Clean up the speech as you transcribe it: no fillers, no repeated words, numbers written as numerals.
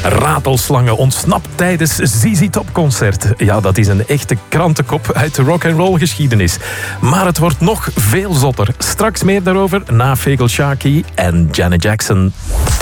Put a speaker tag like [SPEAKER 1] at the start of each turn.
[SPEAKER 1] Ratelslangen ontsnapt tijdens ZZ Top concert. Ja, dat is een echte krantenkop uit de rock'n'roll geschiedenis. Maar het wordt nog veel zotter. Straks meer daarover na Fegel Sharkey en Janet Jackson.